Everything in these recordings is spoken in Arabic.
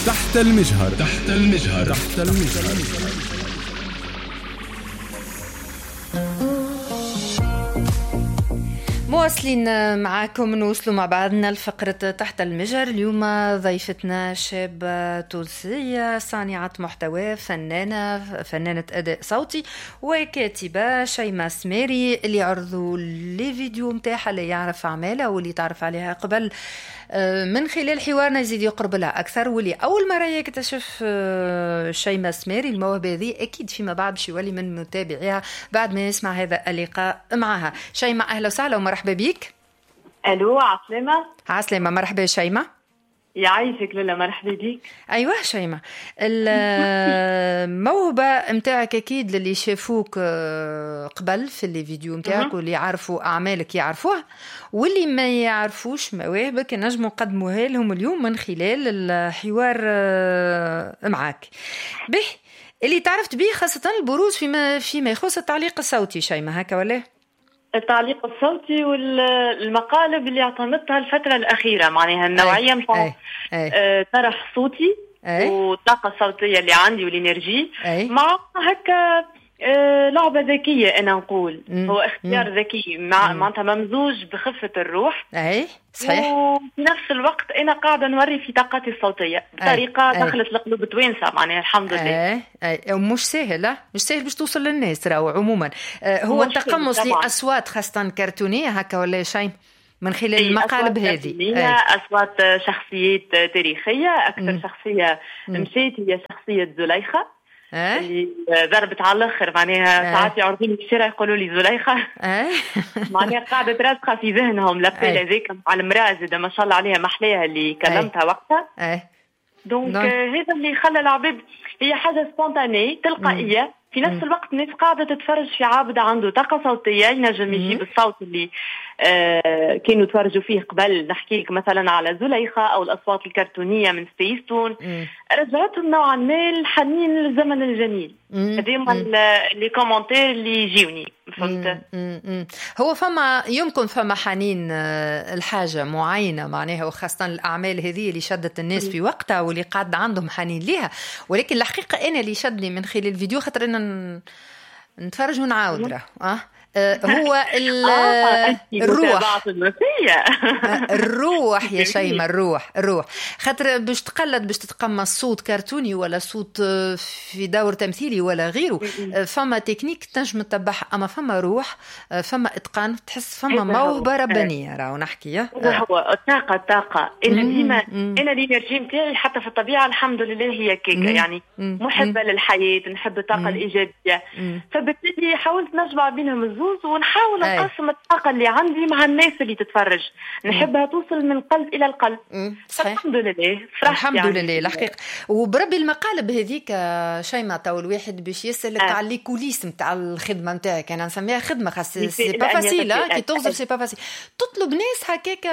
تحت المجهر. تحت المجهر. تحت المجهر. مواصلين معاكم، نوصلوا مع بعضنا لفقرة تحت المجهر. اليوم ضيفتنا شابة تونسية صانعة محتوى، فنانة أداء صوتي وكاتبة، شيماء سميري، اللي عرضوا لي فيديو متاحة اللي يعرف أعمالها واللي تعرف عليها قبل من خلال حوارنا يزيد يقرب لها أكثر. واللي أول مرة يكتشف شيماء سميري الموهبة ذي أكيد فيما بعد باش يولي من متابعيها بعد ما يسمع هذا اللقاء معها. شيماء أهلا وسهلا ومرحبا بيك. ألو عسلامة. عسلامة، مرحبا شيماء. يعيشك لولا، مرحبا بيك. أيوة شيماء، الموهبة متاعك أكيد للي شافوك قبل في اللي فيديو متاعك واللي يعرفوا أعمالك يعرفوها، واللي ما يعرفوش مواهبك نجموا نقدموها لهم اليوم من خلال الحوار معاك. به اللي تعرفت به خاصة البروز فيما يخص التعليق الصوتي. شيماء هكا ولا؟ التعليق الصوتي والمقالب اللي اعتمدتها الفترة الأخيرة، معناها النوعية متاع طرح صوتي والطاقة الصوتية اللي عندي والإنرجي مع هكا لعبة ذكية. أنا نقول هو اختيار ذكي معناتها ممزوج بخفة الروح. صحيح. وفي نفس الوقت أنا قاعدة نوري في طاقتي الصوتية بطريقة دخلت لقلوب توانسة، معناها الحمد لله. مش سهل، مش سهل باش توصل للناس راهو عموما. هو التقمص لأصوات خاصة كرتونية هكا ولا شيء من خلال المقالب هذه؟ أصوات شخصيات تاريخية. أكثر شخصية مشيت هي شخصية زليخة اللي ضربت على الاخر، معناها ساعات يعرضوني في الشارع يقولوا لي زليخة. معناها قاعدة راسخة في ذهنهم لابيل هذيك على المرأة زيدا ما شاء الله عليها محليها اللي كلمتها وقتها. دونك هذا اللي خلى العباد، هي حاجة سبونتانية تلقائية. في نفس الوقت الناس قاعدة تتفرج في عابد عنده طاقة صوتية ينجم يجيب الصوت اللي كانوا تفرجوا فيه قبل. نحكي لك مثلا على زليخة أو الأصوات الكرتونية من سبيستون، رجعتهم نوعا ما الحنين للزمن الجميل. هذيما اللي كومنتير اللي يجيوني، فهمت؟ هو يمكن فما حنين الحاجة معينة معناها، وخاصة الأعمال هذه اللي شدت الناس في وقتها واللي قاعد عندهم حنين ليها. ولكن الحقيقة أنا اللي شدني من خلال الفيديو خاطر أنا نتفرج ونعاود له هو الروح. الروح يا شيماء، الروح خاطر باش تقلد باش تتقمص صوت كرتوني ولا صوت في دور تمثيلي ولا غيره. فما تكنيك تنجم تتبعها، اما فما روح، فما اتقان، تحس فما موهبه ربانيه. راهو نحكي هو الطاقه انا ديما انا الانرجي نتاعي حتى في الطبيعه الحمد لله هي كيكه، يعني محبه للحياه، نحب الطاقه الايجابيه. فبالتالي حاولت نجمع بينهم ونحاول نقسم الطاقة اللي عندي مع الناس اللي تتفرج، نحبها توصل من القلب إلى القلب. الحمد لله، الحمد يعني لله الحقيقة. وبربي المقالب هذيك شيماء تو الواحد باش يسألك على لي كوليس نتاع الخدمة نتاعك، أنا نسميها خدمة خاصة سي با فاسيل كي توظف، سي با فاسيل تطلب ناس هكاك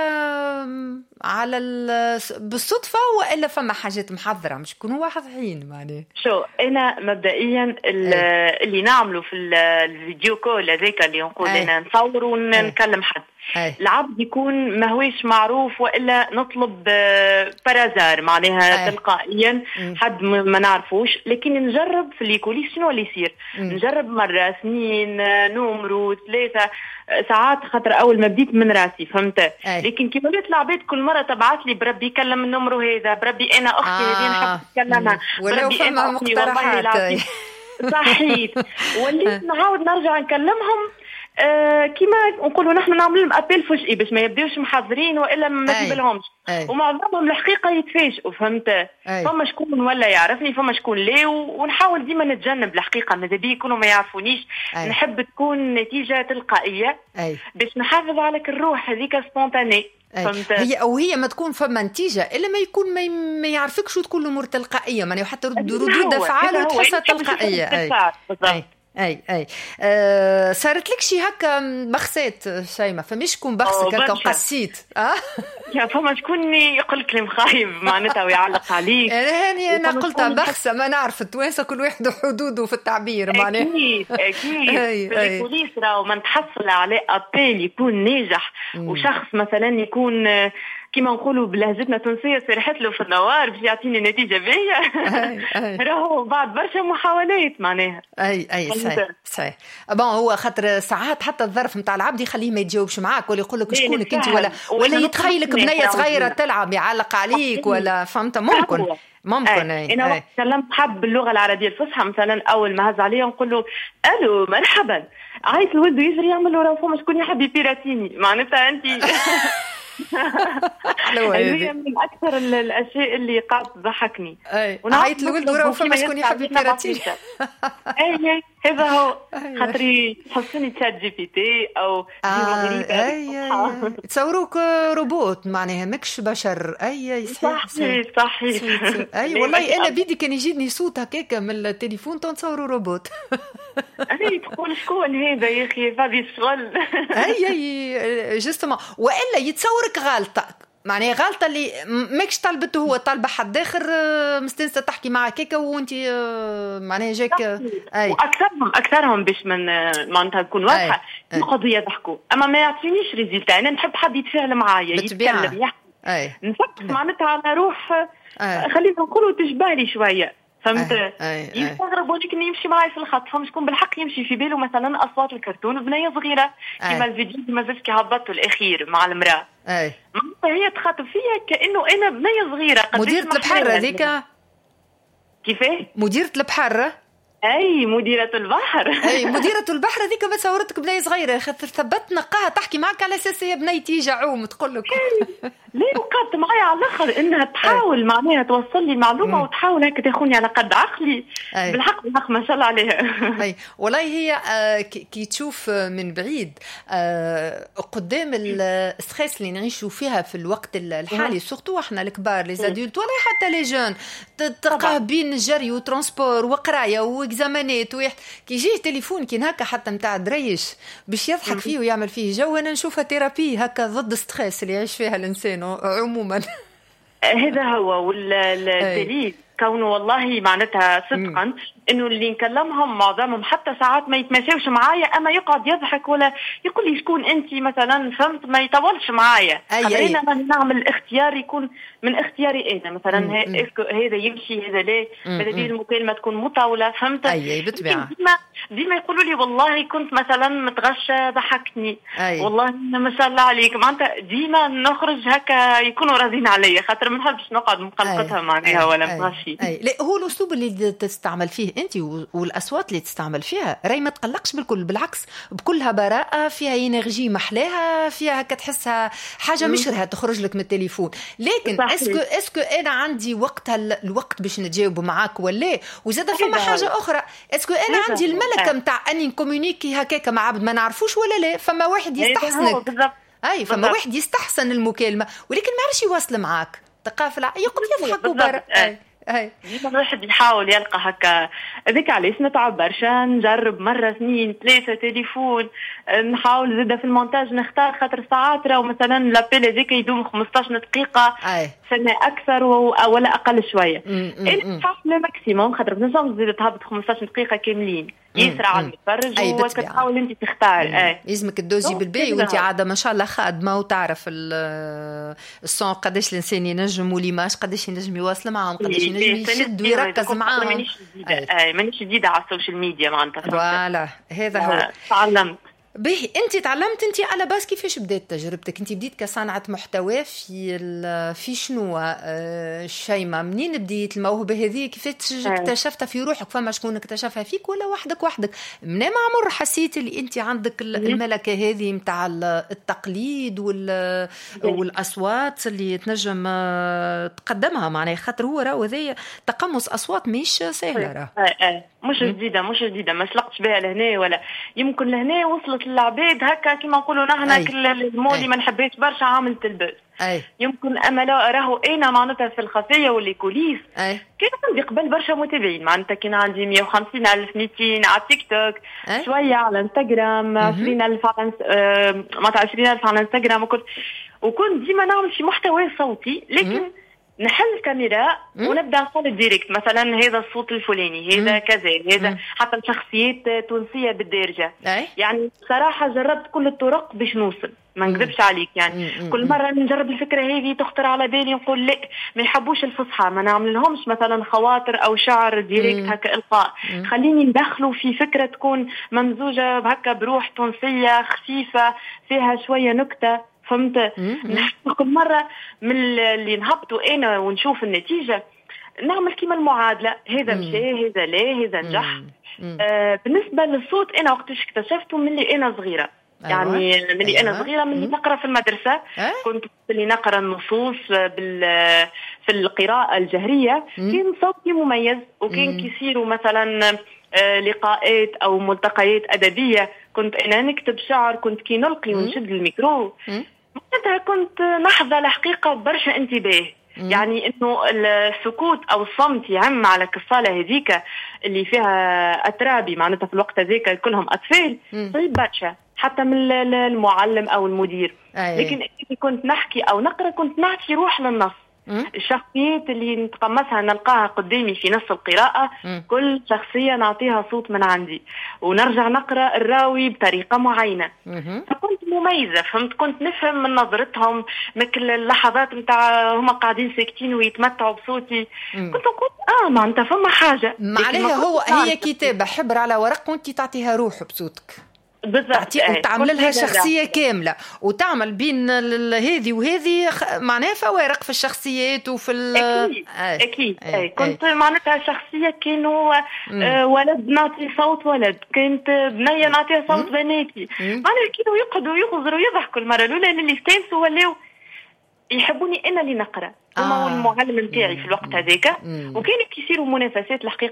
على بالصدفة وإلا فما حاجات محضرة مش يكونوا واضحين معناه؟ شو أنا مبدئيا اللي نعمله في الفيديو كول هذاك اللي نقول أنا نصور ونكلم حد، العبد يكون ما هوش معروف وإلا نطلب برازار معناها تلقائيا حد ما نعرفوش، لكن نجرب في الكوليس شنو اللي يصير. نجرب مرة، سنين، نمرو، 3 ساعات، خاطر أول ما بديت من راسي فهمت. لكن كي وليت العباد كل مرة تبعت لي بربي كلم النمرو هذا، بربي أنا أختي هذه نحب تكلمها، بربي أنا أختي والله صحيح. وليت نعاود نرجع نكلمهم كيما نقولوا نحن نعمل لهم ابيل فجئي باش ما يبداوش محضرين والا ما تجيبلهمش. ومعظمهم الحقيقه يتفاجئوا فهمت. فما شكون ولا يعرفني، فما شكون لا، ونحاول ديما نتجنب الحقيقه ماذا بيه يكونوا ما يعرفونيش. نحب تكون نتيجه تلقائيه باش نحافظ على الروح هذيك سبونتاني. هي ما تكون فما نتيجة إلا ما يكون ما يعرفكش وتكون الأمور تلقائية، يعني حتى ردود أفعال وتحسها تلقائية. أي صارت لك شي هكا بخسات شيماء؟ فماش يكون بخسك هكا وقسيت يا فما شكون يقول كلام خايب معناتها ويعلق عليك. أنا قلتها بخسة، ما نعرف التوانسة كل واحد حدوده في التعبير معناها. أكيد في البوليس راهو من تحصل على أبيل يكون ناجح وشخص مثلا يكون كما نقولوا بلهجتنا التونسيه سرحت له في النوار باش يعطيني نتيجه باهيه. راهو بعد برشا محاولات معناها. اي صحيح. بون هو خاطر ساعات حتى الظرف نتاع العبد يخليه ما يتجاوبش معاك ولا يقول لك شكونك انت ولا يتخيلك بنيه صغيره تلعب يعلق عليك ولا فهمت. ممكن انا تكلمت حب باللغه العربيه الفصحى مثلا اول ما هز عليا نقول له الو مرحبا، عايز الولد يجري يعمل له رافو شكون يحب يبيراتيني معناتها انت. هي من اكثر الاشياء اللي قاعده تضحكني. عيط الولد وراه فما شكون يحب يبيراتيني. اي هذا هو خاطري تحسني تشات جي بي تي او اي تصوروك روبوت معناها ماكش بشر. اي صحيح اي والله انا بيدي كان يجيني صوت هكاك من التليفون تصوروا روبوت. اي تقول شكون هذا يا اخي فادي الشغل. اي جوستومون والا يتصورك غلطه معناها غلطه اللي ماكش طلبته هو طالبه حد اخر مستنسه تحكي معك هكا وانت معناها جاك. اي اكثرهم باش من معناتها تكون واضحه يقعدوا يضحكوا اما ما يعطينيش ريزلت. انا نحب حد يتفاعل معايا يتكلم يحكي نفكر معناتها على روح خلينا نقولوا تشبه لي شويه فهمت. يستغرب ولكن يمشي معي في الخط فهم شكون بالحق يمشي في باله مثلا اصوات الكرتون بنيه صغيره كما الفيديو اللي مازلت هبطته الاخير مع المراه هي تخاطب فيا كانه انا بنيه صغيره. مديرة البحر هذيك كيفاه مديرة البحر اي مديرة البحر. اي مديرة البحر هذيك ما صورتك بنية صغيرة خاطر ثبت نقاها تحكي معك على اساس هي بنيتي جعوم تقول لك. ليه وقعدت معايا على الاخر انها تحاول معناها توصل لي المعلومه وتحاول هكا تاخذني على قد عقلي. بالحق ما شاء الله عليها. اي والله هي كي تشوف من بعيد قدام الستريس اللي نعيشوا فيها في الوقت الحالي سورتو احنا الكبار لي زادولت ولا حتى لي جون تلقاه بين الجري وترانسبور وقرايه واكزامانات كي يجيه تليفون كي هكا حتى نتاع دريش باش يضحك فيه ويعمل فيه جو. انا نشوفها ثيرابي هكا ضد الستريس اللي يعيش فيها الانسان عموما. هذا هو والدليل كونه والله معناتها صدقا انه اللي نكلمهم معظمهم حتى ساعات ما يتماشاوش معايا اما يقعد يضحك ولا يقول لي شكون انت مثلا فهمت ما يطولش معايا. انا نعمل اختيار يكون من اختياري انا مثلا هذا يمشي هذا لا هذه المكالمه تكون مطوله فهمت. بالطبيعه ديما يقولوا لي والله كنت مثلا متغشى ضحكتني والله ما شاء الله عليك معناتها ديما نخرج هكا يكونوا راضين عليا خاطر ما نحبش نقعد مقلقتها معناها ولا ماشي. لا هو الاسلوب اللي تستعمل فيه انت والاصوات اللي تستعمل فيها راي ما تقلقش بالكل بالعكس بكلها براءه فيها انرجي محلاها فيها كتحسها حاجه مشرها تخرج لك من التليفون. لكن اسكو انا عندي الوقت باش نتجاوب معاك ولا وزاد فما حاجه اخرى اسكو انا عندي الملكه نتاع اني نكومونيكي هكاك مع عبد ما نعرفوش ولا لا. فما واحد يستحسنك فما واحد يستحسن المكالمه ولكن ما عرفش يواصل معاك تقافل يقعد يضحك وبر. الواحد يحاول يلقى هكا هذيك علاش نتعب برشا نجرب مرة 2 3 تليفون نحاول زيادة في المونتاج نختار خاطر ساعات راهو مثلا لابيل هذيك يدوم 15 دقيقة سنة أكثر ولا أقل شوية. إلا نحاول ماكسيموم خاطر بنجم زيادة تهبط 15 دقيقة كاملين يسرع على المتفرج وتحاول أنت تختار. لازمك تدوزي بالباهي وأنت عادة ما شاء الله خادمة وتعرف الصون قداش الإنسان ينجم وليماش قداش ينجم يواصل معهم قداش ينجم يشد ويركز معاهم. مانيش جديدة على السوشيال ميديا معناتها. فوالا هذا هو. تعلمت باهي انت تعلمت انت على باس كيفاش بدات تجربتك؟ انت بديت كصانعة محتوى في شنو شيماء منين بديت الموهبة هذه كيفاش اكتشفتها في روحك؟ فما شكون اكتشفها فيك ولا وحدك من ما عمر حسيت اللي انت عندك الملكة هذه متاع التقليد والاصوات اللي تنجم تقدمها معناها خاطر هو راهو هذايا تقمص اصوات مش سهله راه مش جديده ما سلقتش بها لهنا ولا يمكن لهنا وصلت للعباد هكا كما نقولوا نحن كل المولي ما نحبش برشا عامل تلبس يمكن اما لا راهو انا معناتها في الخفيه واللي كوليس كان عندي قبل برشا متابعين معناتها كان عندي 150,000 200 على تيك توك شويه على انستغرام 20,000 على 20,000 على انستغرام وكنت ديما نعمل شي محتوى صوتي لكن نحل الكاميرا ونبدا نقول ديريكت مثلا هذا الصوت الفلاني، هذا كذا، هذا حتى شخصيات تونسيه بالدارجه. يعني صراحه جربت كل الطرق باش نوصل، ما نكذبش عليك. يعني كل مره نجرب الفكره هذه تخطر على بالي نقول لا، ما يحبوش الفصحى، ما نعمل لهمش مثلا خواطر او شعر ديريكت هكا القاء، خليني ندخلوا في فكره تكون ممزوجه هكا بروح تونسيه خفيفه فيها شويه نكته. فهمت؟ كل مرة من اللي نهبطوا أنا ونشوف النتيجة نعمل كيما المعادلة، هذا مشى، هذا لا، هذا نجح. بالنسبة للصوت أنا وقتاش اكتشفته من اللي أنا صغيرة. يعني من اللي أنا صغيرة، من اللي نقرأ في المدرسة كنت اللي نقرأ النصوص في القراءة الجهرية، كان صوتي مميز. وكان كيصيروا مثلا لقاءات أو ملتقيات أدبية كنت أنا نكتب شعر، كنت كي نلقي ونشد الميكرو معناتها كنت نحظى الحقيقة برشا انتباه. يعني انه السكوت او الصمت يعم على الصاله هذيك اللي فيها اترابي، معناتها في الوقت هذاك كلهم اطفال، صعيب برشا حتى من المعلم او المدير. لكن كنت نحكي او نقرا كنت نعطي روح للنص. الشخصيات اللي نتقمصها نلقاها قدامي في نص القراءة، كل شخصية نعطيها صوت من عندي ونرجع نقرأ الراوي بطريقة معينة. فكنت مميزة، فهمت؟ كنت نفهم من نظرتهم، مثل اللحظات متاع هما قاعدين ساكتين ويتمتعوا بصوتي كنت نقول معناتها فما حاجة. معناها هي كتابة حبر على ورق وانت تعطيها روح بصوتك بالضبط، وتعمل لها شخصية كاملة وتعمل بين هذه وهذه معناها فوارق في الشخصيات وفي أكيد. كنت معناتها شخصية كانوا ولد نعطي صوت ولد، كانت بنية نعطيها صوت بناتي، معناها كانوا يقعدوا يغزروا ويضحكوا المرة الأولى اللي استانسوا ولاو يحبوني أنا اللي نقرأ. هما والمعلم نتاعي في الوقت هذاك، وكانت كيصيروا منافسات الحقيقة